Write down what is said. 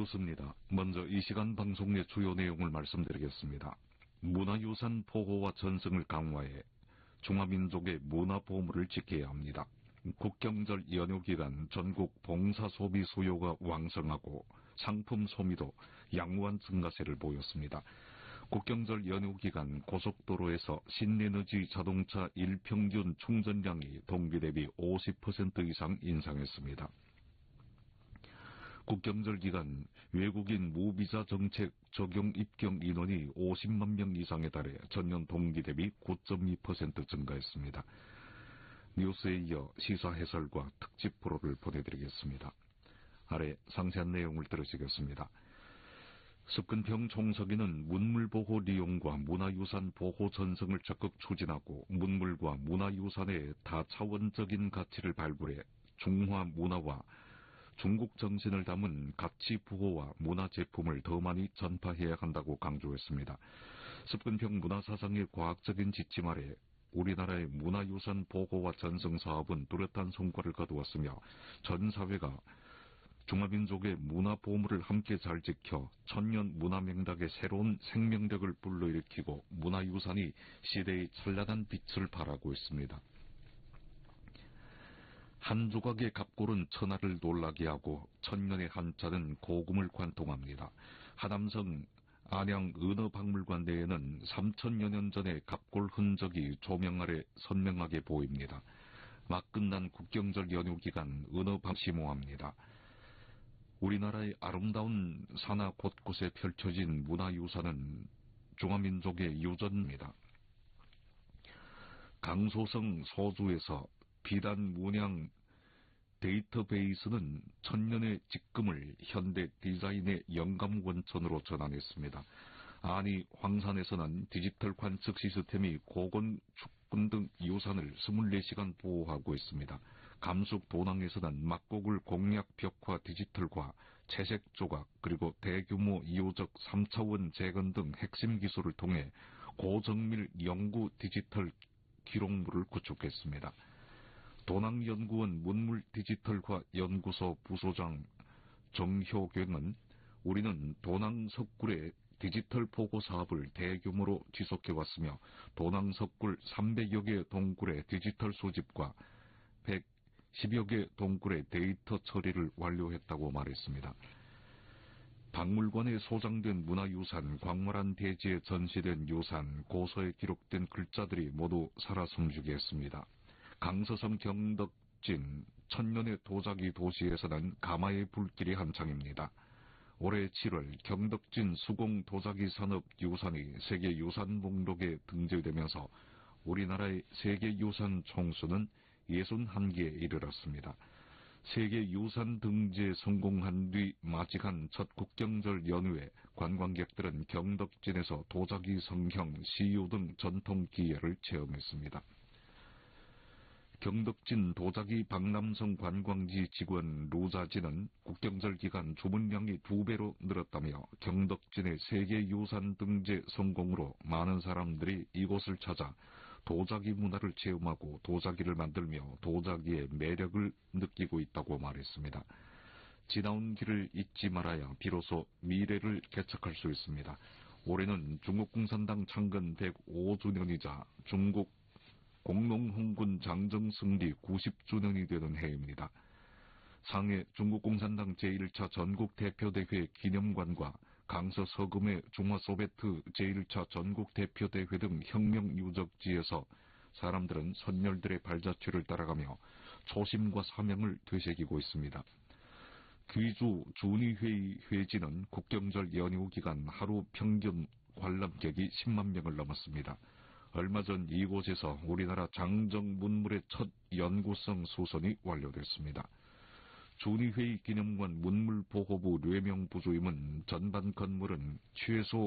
뉴스입니다. 먼저 이 시간 방송의 주요 내용을 말씀드리겠습니다. 문화유산 보호와 전승을 강화해 중화민족의 문화보물을 지켜야 합니다. 국경절 연휴기간 전국 봉사소비 수요가 왕성하고 상품 소비도 양호한 증가세를 보였습니다. 국경절 연휴기간 고속도로에서 신에너지 자동차 일평균 충전량이 동기 대비 50% 이상 인상했습니다. 국경절 기간 외국인 무비자 정책 적용 입경 인원이 50만 명 이상에 달해 전년 동기 대비 9.2% 증가했습니다. 뉴스에 이어 시사 해설과 특집 프로를 보내드리겠습니다. 아래 상세한 내용을 들으시겠습니다. 습근평 총서기는 문물보호 리용과 문화유산 보호 전승을 적극 추진하고 문물과 문화유산의 다차원적인 가치를 발굴해 중화 문화와 중국 정신을 담은 가치 부호와 문화 제품을 더 많이 전파해야 한다고 강조했습니다. 습근평 문화사상의 과학적인 지침 아래 우리나라의 문화유산 보호와 전승 사업은 뚜렷한 성과를 거두었으며 전 사회가 중화민족의 문화보물을 함께 잘 지켜 천년 문화명락의 새로운 생명력을 불러일으키고 문화유산이 시대의 찬란한 빛을 발하고 있습니다. 한 조각의 갑골은 천하를 놀라게 하고 천년의 한자는 고금을 관통합니다. 하남성 안양 은어박물관 내에는 3천여 년 전의 갑골 흔적이 조명 아래 선명하게 보입니다. 막 끝난 국경절 연휴 기간 은어박 심오합니다. 우리나라의 아름다운 산하 곳곳에 펼쳐진 문화유산은 중화민족의 유전입니다. 강소성 소주에서 비단 문양 데이터베이스는 천년의 직금을 현대 디자인의 영감 원천으로 전환했습니다. 안이 황산에서는 디지털 관측 시스템이 고건 축분 등 유산을 24시간 보호하고 있습니다. 감숙 도낭에서는 막곡을 공략 벽화 디지털과 채색 조각 그리고 대규모 이호적 3차원 재건 등 핵심 기술을 통해 고정밀 영구 디지털 기록물을 구축했습니다. 도낭연구원 문물디지털화 연구소 부소장 정효경은 우리는 도낭석굴의 디지털 보고 사업을 대규모로 지속해왔으며 도낭석굴 300여 개 동굴의 디지털 수집과 110여 개 동굴의 데이터 처리를 완료했다고 말했습니다. 박물관에 소장된 문화유산, 광활한 대지에 전시된 유산, 고서에 기록된 글자들이 모두 살아 숨쉬게 했습니다. 강서성 경덕진 천년의 도자기 도시에서는 가마의 불길이 한창입니다. 올해 7월 경덕진 수공 도자기 산업 유산이 세계유산 목록에 등재되면서 우리나라의 세계유산 총수는 61개에 이르렀습니다. 세계유산 등재 성공한 뒤 맞이한 첫 국경절 연휴에 관광객들은 경덕진에서 도자기 성형, 시유 등 전통 기예를 체험했습니다. 경덕진 도자기 박람성 관광지 직원 루자진은 국경절 기간 주문량이 2배로 늘었다며 경덕진의 세계유산 등재 성공으로 많은 사람들이 이곳을 찾아 도자기 문화를 체험하고 도자기를 만들며 도자기의 매력을 느끼고 있다고 말했습니다. 지나온 길을 잊지 말아야 비로소 미래를 개척할 수 있습니다. 올해는 중국 공산당 창건 105주년이자 중국 공농홍군 장정 승리 90주년이 되는 해입니다. 상해 중국공산당 제1차 전국대표대회 기념관과 강서 서금의 중화소베트 제1차 전국대표대회 등 혁명유적지에서 사람들은 선열들의 발자취를 따라가며 초심과 사명을 되새기고 있습니다. 귀주 준위회의 회지는 국경절 연휴 기간 하루 평균 관람객이 10만 명을 넘었습니다. 얼마 전 이곳에서 우리나라 장정 문물의 첫 연구성 수선이 완료됐습니다. 준위회의 기념관 문물보호부 뇌명부주임은 전반 건물은 최소